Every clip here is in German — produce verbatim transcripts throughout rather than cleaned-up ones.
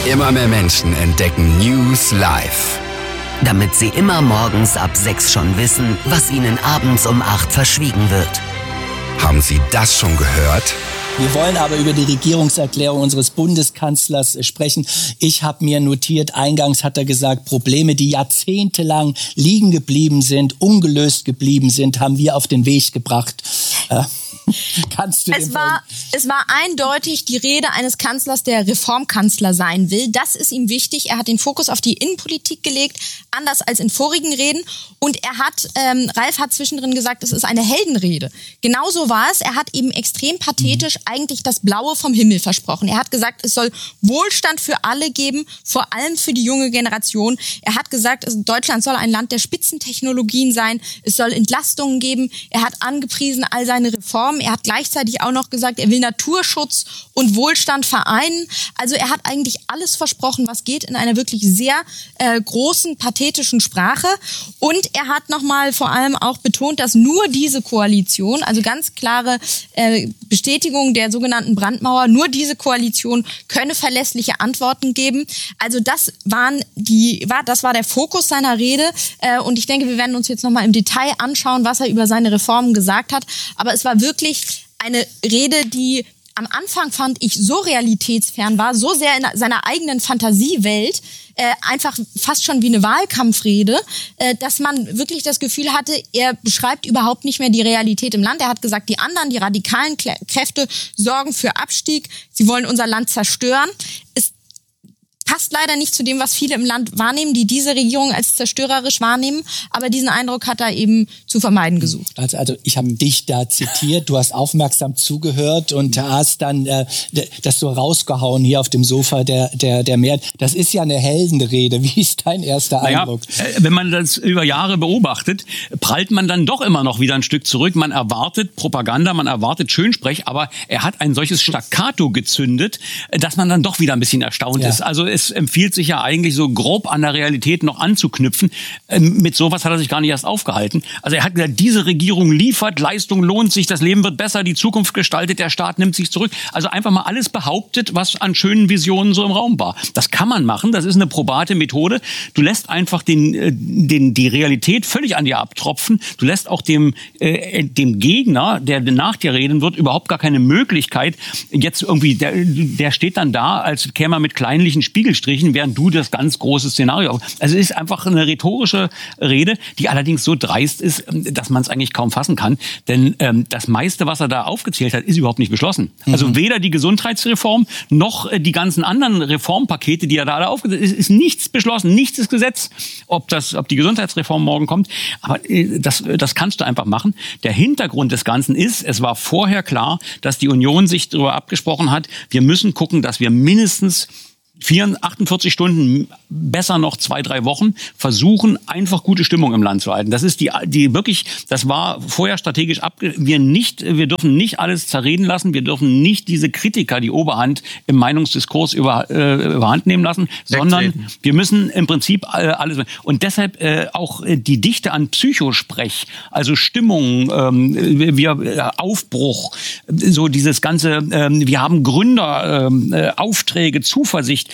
Immer mehr Menschen entdecken News Live. Damit sie immer morgens ab sechs schon wissen, was ihnen abends um acht verschwiegen wird. Haben Sie das schon gehört? Wir wollen aber über die Regierungserklärung unseres Bundeskanzlers sprechen. Ich habe mir notiert, eingangs hat er gesagt, Probleme, die jahrzehntelang liegen geblieben sind, ungelöst geblieben sind, haben wir auf den Weg gebracht. Äh, kannst du es war, es war eindeutig die Rede eines Kanzlers, der Reformkanzler sein will. Das ist ihm wichtig. Er hat den Fokus auf die Innenpolitik gelegt, anders als in vorigen Reden. Und er hat, ähm, Ralf hat zwischendrin gesagt, es ist eine Heldenrede. Genauso war es. Er hat eben extrem pathetisch mhm. eigentlich das Blaue vom Himmel versprochen. Er hat gesagt, es soll Wohlstand für alle geben, vor allem für die junge Generation. Er hat gesagt, Deutschland soll ein Land der Spitzentechnologien sein. Es soll Entlastungen geben. Er hat angepriesen all seine Reformen. Er hat gleichzeitig auch noch gesagt, er will Naturschutz und Wohlstand vereinen. Also er hat eigentlich alles versprochen, was geht, in einer wirklich sehr äh, großen, pathetischen Sprache. Und er hat nochmal vor allem auch betont, dass nur diese Koalition, also ganz klare äh, Bestätigung der sogenannten Brandmauer, nur diese Koalition könne verlässliche Antworten geben. Also das waren die, war, das war der Fokus seiner Rede. Äh, und ich denke, wir werden uns jetzt nochmal im Detail anschauen, was er über seine Reformen gesagt hat. Aber es war wirklich eine Rede, die am Anfang, fand ich, so realitätsfern war, so sehr in seiner eigenen Fantasiewelt, äh, einfach fast schon wie eine Wahlkampfrede, äh, dass man wirklich das Gefühl hatte, er beschreibt überhaupt nicht mehr die Realität im Land. Er hat gesagt, die anderen, die radikalen Kräfte sorgen für Abstieg, sie wollen unser Land zerstören. Es passt leider nicht zu dem, was viele im Land wahrnehmen, die diese Regierung als zerstörerisch wahrnehmen. Aber diesen Eindruck hat er eben zu vermeiden gesucht. Also, also ich habe dich da zitiert, du hast aufmerksam zugehört und hast dann äh, das so rausgehauen hier auf dem Sofa der, der, der Mehrheit. Das ist ja eine Heldenrede. Wie ist dein erster naja, Eindruck? Wenn man das über Jahre beobachtet, prallt man dann doch immer noch wieder ein Stück zurück. Man erwartet Propaganda, man erwartet Schönsprech, aber er hat ein solches Staccato gezündet, dass man dann doch wieder ein bisschen erstaunt ja. ist. Also es empfiehlt sich ja eigentlich so grob an der Realität noch anzuknüpfen. Ähm, mit sowas hat er sich gar nicht erst aufgehalten. Also er hat gesagt, diese Regierung liefert, Leistung lohnt sich, das Leben wird besser, die Zukunft gestaltet, der Staat nimmt sich zurück. Also einfach mal alles behauptet, was an schönen Visionen so im Raum war. Das kann man machen, das ist eine probate Methode. Du lässt einfach den, den, die Realität völlig an dir abtropfen. Du lässt auch dem, äh, dem Gegner, der nach dir reden wird, überhaupt gar keine Möglichkeit, jetzt irgendwie, der, der steht dann da, als käme er mit kleinlichen Spiegelstrichen, während du das ganz große Szenario. Also es ist einfach eine rhetorische Rede, die allerdings so dreist ist, dass man es eigentlich kaum fassen kann. Denn ähm, das meiste, was er da aufgezählt hat, ist überhaupt nicht beschlossen. Mhm. Also weder die Gesundheitsreform noch äh, die ganzen anderen Reformpakete, die er da alle aufgezählt hat, ist, ist nichts beschlossen, nichts ist Gesetz, ob das, ob die Gesundheitsreform morgen kommt. Aber äh, das, das kannst du einfach machen. Der Hintergrund des Ganzen ist, es war vorher klar, dass die Union sich darüber abgesprochen hat, wir müssen gucken, dass wir mindestens achtundvierzig Stunden, besser noch zwei, drei Wochen, versuchen, einfach gute Stimmung im Land zu halten. Das ist die, die wirklich, das war vorher strategisch ab, wir nicht, wir dürfen nicht alles zerreden lassen, wir dürfen nicht diese Kritiker die Oberhand im Meinungsdiskurs über, äh, überhand nehmen lassen, sondern Wegtreten. Wir müssen im Prinzip äh, alles, und deshalb äh, auch äh, die Dichte an Psychosprech, also Stimmung, ähm, wir, äh, Aufbruch, so dieses ganze, äh, wir haben Gründer, äh, Aufträge, Zuversicht,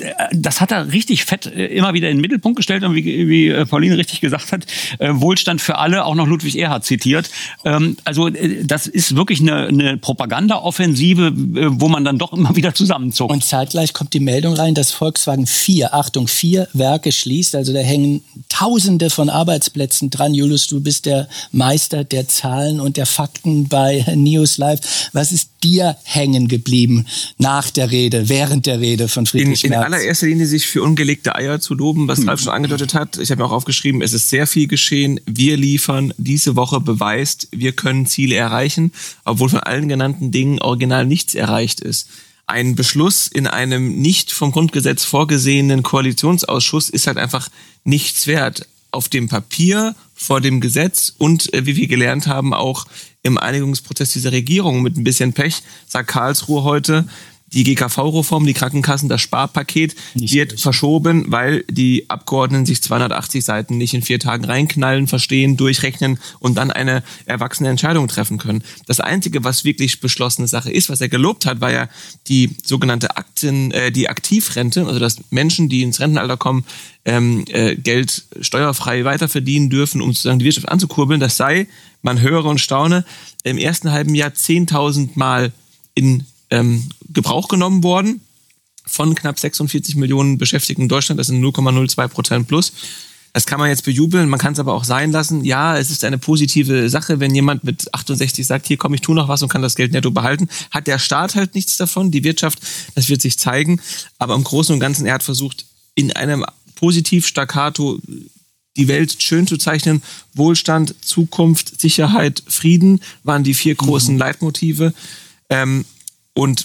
das hat er richtig fett immer wieder in den Mittelpunkt gestellt und wie, wie Pauline richtig gesagt hat, Wohlstand für alle, auch noch Ludwig Erhard zitiert. Also das ist wirklich eine, eine Propaganda-Offensive, wo man dann doch immer wieder zusammenzuckt. Und zeitgleich kommt die Meldung rein, dass Volkswagen vier, Achtung, vier Werke schließt. Also da hängen Tausende von Arbeitsplätzen dran. Julius, du bist der Meister der Zahlen und der Fakten bei News Live. Was ist dir hängen geblieben nach der Rede, während der Rede von Friedrich Merz? In, in allererster Linie sich für ungelegte Eier zu loben, was Ralf schon angedeutet hat. Ich habe mir auch aufgeschrieben, es ist sehr viel geschehen. Wir liefern, diese Woche beweist, wir können Ziele erreichen, obwohl von allen genannten Dingen original nichts erreicht ist. Ein Beschluss in einem nicht vom Grundgesetz vorgesehenen Koalitionsausschuss ist halt einfach nichts wert. Auf dem Papier, vor dem Gesetz und, wie wir gelernt haben, auch im Einigungsprozess dieser Regierung mit ein bisschen Pech, sagt Karlsruhe heute, Die G K V-Reform, die Krankenkassen, das Sparpaket Nicht wird durch. verschoben, weil die Abgeordneten sich zweihundertachtzig Seiten nicht in vier Tagen reinknallen, verstehen, durchrechnen und dann eine erwachsene Entscheidung treffen können. Das Einzige, was wirklich beschlossene Sache ist, was er gelobt hat, war ja die sogenannte Aktien, äh, die Aktivrente, also dass Menschen, die ins Rentenalter kommen, ähm, äh, Geld steuerfrei weiterverdienen dürfen, um sozusagen die Wirtschaft anzukurbeln. Das sei, man höre und staune, im ersten halben Jahr zehntausend Mal in ähm, Gebrauch genommen worden von knapp sechsundvierzig Millionen Beschäftigten in Deutschland. Das sind null Komma null zwei Prozent plus. Das kann man jetzt bejubeln, man kann es aber auch sein lassen. Ja, es ist eine positive Sache, wenn jemand mit achtundsechzig sagt, hier komm, ich tu noch was und kann das Geld netto behalten. Hat der Staat halt nichts davon, die Wirtschaft, das wird sich zeigen. Aber im Großen und Ganzen, er hat versucht, in einem Positiv-Staccato die Welt schön zu zeichnen. Wohlstand, Zukunft, Sicherheit, Frieden waren die vier großen mhm. Leitmotive. Ähm, und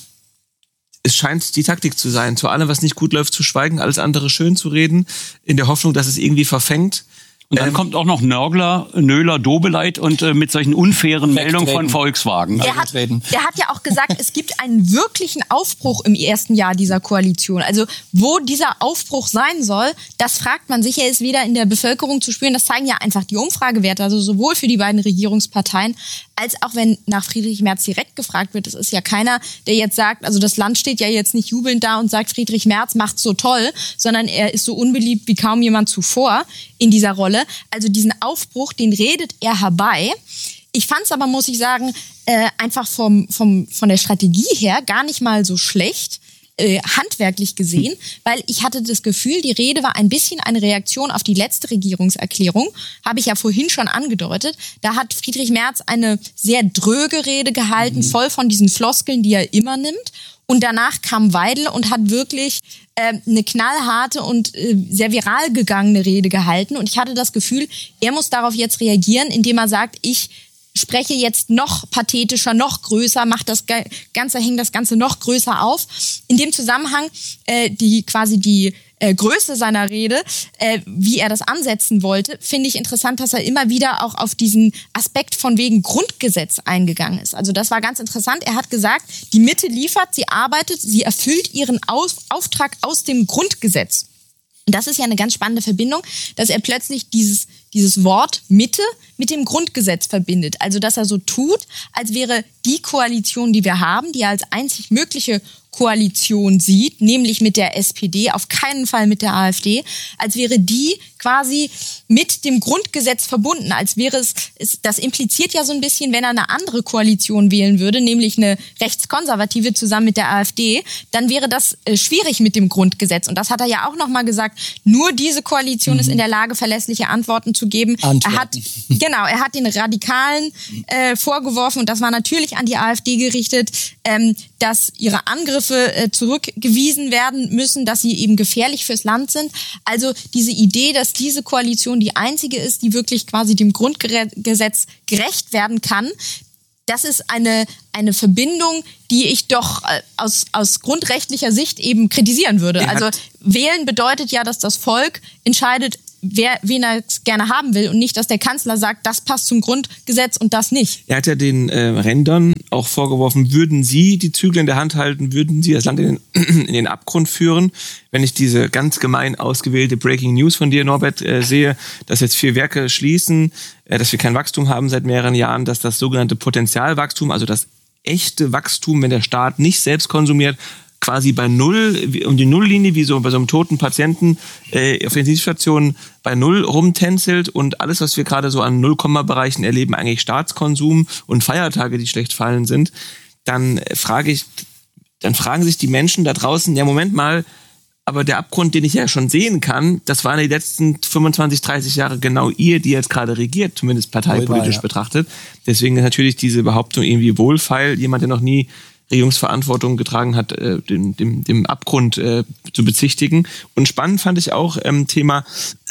es scheint die Taktik zu sein, zu allem, was nicht gut läuft, zu schweigen, alles andere schön zu reden, in der Hoffnung, dass es irgendwie verfängt. Und dann ähm, kommt auch noch Nörgler, Nöhler, Dobeleit und äh, mit solchen unfairen Meldungen von Volkswagen. Der hat, der hat ja auch gesagt, es gibt einen wirklichen Aufbruch im ersten Jahr dieser Koalition. Also wo dieser Aufbruch sein soll, das fragt man sich. Er ist weder in der Bevölkerung zu spüren. Das zeigen ja einfach die Umfragewerte. Also sowohl für die beiden Regierungsparteien, als auch wenn nach Friedrich Merz direkt gefragt wird. Es ist ja keiner, der jetzt sagt, also das Land steht ja jetzt nicht jubelnd da und sagt, Friedrich Merz macht's so toll, sondern er ist so unbeliebt wie kaum jemand zuvor in dieser Rolle. Also diesen Aufbruch, den redet er herbei. Ich fand es aber, muss ich sagen, äh, einfach vom, vom, von der Strategie her gar nicht mal so schlecht, äh, handwerklich gesehen, weil ich hatte das Gefühl, die Rede war ein bisschen eine Reaktion auf die letzte Regierungserklärung, habe ich ja vorhin schon angedeutet. Da hat Friedrich Merz eine sehr dröge Rede gehalten, mhm. voll von diesen Floskeln, die er immer nimmt. Und danach kam Weidel und hat wirklich äh, eine knallharte und äh, sehr viral gegangene Rede gehalten. Und ich hatte das Gefühl, er muss darauf jetzt reagieren, indem er sagt, ich spreche jetzt noch pathetischer, noch größer, macht das Ganze, hängt das Ganze noch größer auf. In dem Zusammenhang äh, die quasi die äh, Größe seiner Rede, äh, wie er das ansetzen wollte, finde ich interessant, dass er immer wieder auch auf diesen Aspekt von wegen Grundgesetz eingegangen ist. Also das war ganz interessant. Er hat gesagt, die Mitte liefert, sie arbeitet, sie erfüllt ihren Auf- Auftrag aus dem Grundgesetz. Und das ist ja eine ganz spannende Verbindung, dass er plötzlich dieses, dieses Wort Mitte mit dem Grundgesetz verbindet. Also dass er so tut, als wäre die Koalition, die wir haben, die er als einzig mögliche Koalition sieht, nämlich mit der S P D, auf keinen Fall mit der AfD, als wäre die quasi mit dem Grundgesetz verbunden, als wäre es, es, das impliziert ja so ein bisschen, wenn er eine andere Koalition wählen würde, nämlich eine rechtskonservative zusammen mit der AfD, dann wäre das äh, schwierig mit dem Grundgesetz. Und das hat er ja auch nochmal gesagt, nur diese Koalition mhm. ist in der Lage, verlässliche Antworten zu geben. Antworten. Er hat, genau, er hat den Radikalen äh, vorgeworfen, und das war natürlich an die AfD gerichtet, ähm, dass ihre Angriffe äh, zurückgewiesen werden müssen, dass sie eben gefährlich fürs Land sind. Also diese Idee, dass diese Koalition die einzige ist, die wirklich quasi dem Grundgesetz gerecht werden kann, das ist eine, eine Verbindung, die ich doch äh, aus, aus grundrechtlicher Sicht eben kritisieren würde. Also wählen bedeutet ja, dass das Volk entscheidet, wer, wen er gerne haben will, und nicht, dass der Kanzler sagt, das passt zum Grundgesetz und das nicht. Er hat ja den äh, Rändern auch vorgeworfen, würden sie die Zügel in der Hand halten, würden sie das Land in den, in den Abgrund führen. Wenn ich diese ganz gemein ausgewählte Breaking News von dir, Norbert, äh, sehe, dass jetzt vier Werke schließen, äh, dass wir kein Wachstum haben seit mehreren Jahren, dass das sogenannte Potenzialwachstum, also das echte Wachstum, wenn der Staat nicht selbst konsumiert, quasi bei Null, um die Nulllinie, wie so bei so einem toten Patienten äh, auf der Intensivstation bei Null rumtänzelt, und alles, was wir gerade so an Nullkomma-Bereichen erleben, eigentlich Staatskonsum und Feiertage, die schlecht fallen sind, dann frage ich, dann fragen sich die Menschen da draußen, ja, Moment mal, aber der Abgrund, den ich ja schon sehen kann, das waren die letzten fünfundzwanzig, dreißig Jahre genau ihr, die jetzt gerade regiert, zumindest parteipolitisch war, ja. betrachtet. Deswegen ist natürlich diese Behauptung irgendwie wohlfeil. Jemand, der noch nie Regierungsverantwortung getragen hat, äh, dem, dem, dem Abgrund äh, zu bezichtigen. Und spannend fand ich auch ähm, Thema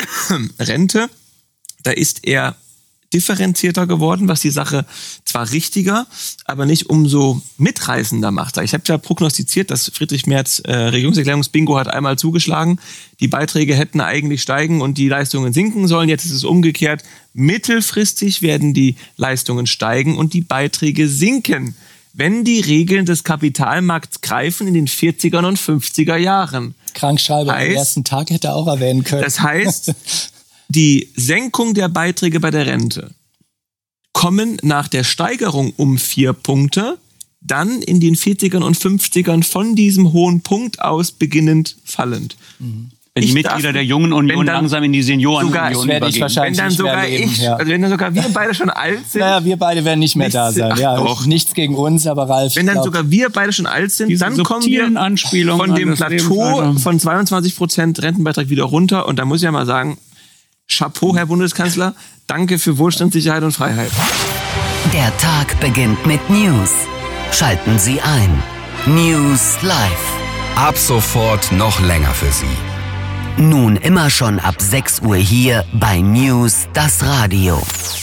Rente. Da ist er differenzierter geworden, was die Sache zwar richtiger, aber nicht umso mitreißender macht. Ich habe ja prognostiziert, dass Friedrich Merz äh, Regierungserklärungsbingo hat einmal zugeschlagen. Die Beiträge hätten eigentlich steigen und die Leistungen sinken sollen. Jetzt ist es umgekehrt. Mittelfristig werden die Leistungen steigen und die Beiträge sinken. wenn die Regeln des Kapitalmarkts greifen in den vierziger und fünfziger Jahren. Krankschreiber heißt, am ersten Tag hätte er auch erwähnen können. Das heißt, die Senkung der Beiträge bei der Rente kommen nach der Steigerung um vier Punkte dann in den vierzigern und fünfzigern von diesem hohen Punkt aus beginnend fallend. Mhm. Wenn die Ich Mitglieder darf, der Jungen Union dann langsam in die Seniorenunion das werde ich übergehen. wahrscheinlich Wenn dann nicht mehr sogar erleben, ich, ja. also wenn dann sogar wir beide schon alt sind. Naja, wir beide werden nicht mehr Nichts- da sein. Ja, Ach doch. nichts gegen uns, aber Ralf. Wenn dann glaub, sogar wir beide schon alt sind, Diese dann kommen subtilen wir Anspielungen von an dem das Plateau Lebensalter. von zweiundzwanzig Prozent Rentenbeitrag wieder runter. Und da muss ich ja mal sagen, Chapeau, Herr Bundeskanzler, danke für Wohlstand, Sicherheit und Freiheit. Der Tag beginnt mit News. Schalten Sie ein. News Live. Ab sofort noch länger für Sie. Nun immer schon ab sechs Uhr hier bei News das Radio.